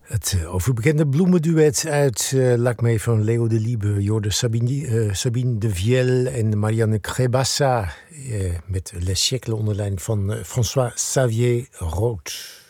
Het overbekende bloemenduet uit L'Acmé van Leo Delibes. Jorde Sabine de Viel en Marianne Crébassa met Les Siècles onder leiding van François Xavier Roth.